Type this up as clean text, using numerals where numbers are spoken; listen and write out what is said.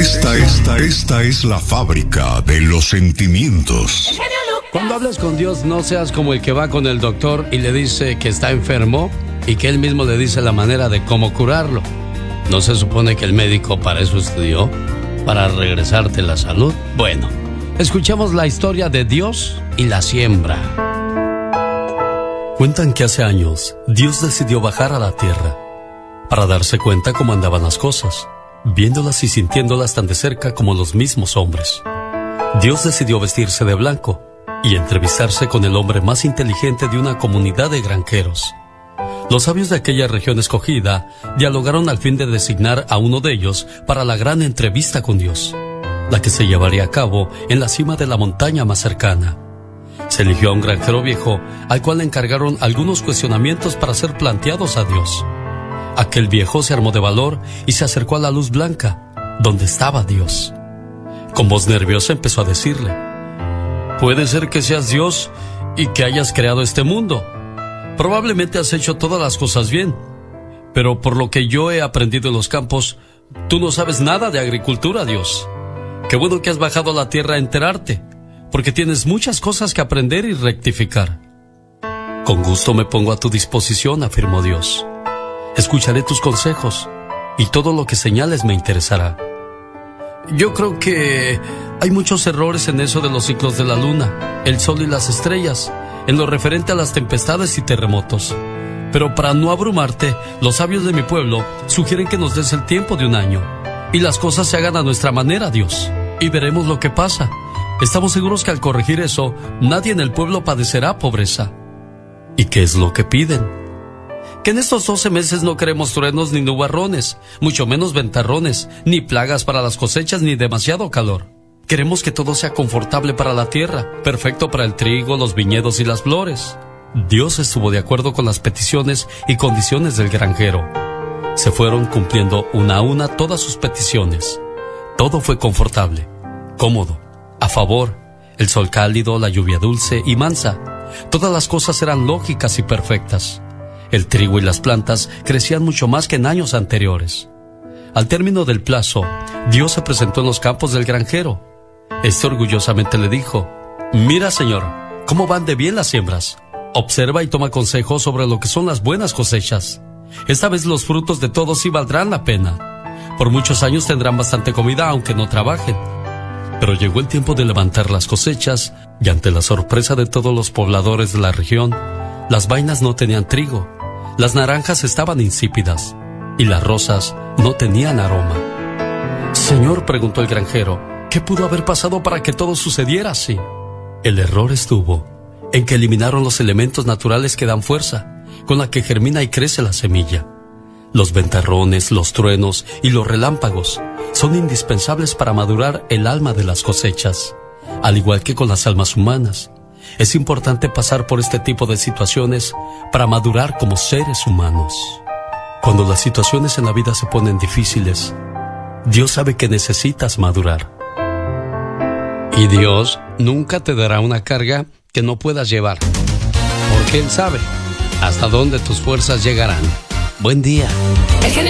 Esta es la fábrica de los sentimientos. Cuando hablas con Dios, no seas como el que va con el doctor y le dice que está enfermo y que él mismo le dice la manera de cómo curarlo. ¿No se supone que el médico para eso estudió? ¿Para regresarte la salud? Bueno, escuchemos la historia de Dios y la siembra. Cuentan que hace años Dios decidió bajar a la tierra para darse cuenta cómo andaban las cosas, viéndolas y sintiéndolas tan de cerca como los mismos hombres. Dios decidió vestirse de blanco y entrevistarse con el hombre más inteligente de una comunidad de granjeros. Los sabios de aquella región escogida dialogaron al fin de designar a uno de ellos para la gran entrevista con Dios, la que se llevaría a cabo en la cima de la montaña más cercana. Se eligió a un granjero viejo al cual le encargaron algunos cuestionamientos para ser planteados a Dios. Aquel viejo se armó de valor y se acercó a la luz blanca, donde estaba Dios. Con voz nerviosa empezó a decirle: «Puede ser que seas Dios y que hayas creado este mundo. Probablemente has hecho todas las cosas bien, pero por lo que yo he aprendido en los campos, tú no sabes nada de agricultura, Dios. Qué bueno que has bajado a la tierra a enterarte, porque tienes muchas cosas que aprender y rectificar». «Con gusto me pongo a tu disposición», afirmó Dios. «Escucharé tus consejos y todo lo que señales me interesará. Yo creo que hay muchos errores en eso de los ciclos de la luna, el sol y las estrellas, en lo referente a las tempestades y terremotos. Pero para no abrumarte, los sabios de mi pueblo sugieren que nos des el tiempo de un año y las cosas se hagan a nuestra manera, Dios, y veremos lo que pasa. Estamos seguros que al corregir eso, nadie en el pueblo padecerá pobreza». «¿Y qué es lo que piden?» «Que en estos 12 meses no queremos truenos ni nubarrones, mucho menos ventarrones, ni plagas para las cosechas, ni demasiado calor. Queremos que todo sea confortable para la tierra, perfecto para el trigo, los viñedos y las flores». Dios estuvo de acuerdo con las peticiones y condiciones del granjero. Se fueron cumpliendo una a una todas sus peticiones. Todo fue confortable, cómodo, a favor, el sol cálido, la lluvia dulce y mansa. Todas las cosas eran lógicas y perfectas. El trigo y las plantas crecían mucho más que en años anteriores. Al término del plazo, Dios se presentó en los campos del granjero. Este orgullosamente le dijo: «Mira, Señor, cómo van de bien las siembras. Observa y toma consejos sobre lo que son las buenas cosechas. Esta vez los frutos de todos sí valdrán la pena. Por muchos años tendrán bastante comida aunque no trabajen». Pero llegó el tiempo de levantar las cosechas y ante la sorpresa de todos los pobladores de la región, las vainas no tenían trigo, las naranjas estaban insípidas y las rosas no tenían aroma. «Señor», preguntó el granjero, «¿qué pudo haber pasado para que todo sucediera así?» El error estuvo en que eliminaron los elementos naturales que dan fuerza, con la que germina y crece la semilla. Los ventarrones, los truenos y los relámpagos son indispensables para madurar el alma de las cosechas, al igual que con las almas humanas. Es importante pasar por este tipo de situaciones para madurar como seres humanos. Cuando las situaciones en la vida se ponen difíciles, Dios sabe que necesitas madurar. Y Dios nunca te dará una carga que no puedas llevar, porque Él sabe hasta dónde tus fuerzas llegarán. Buen día.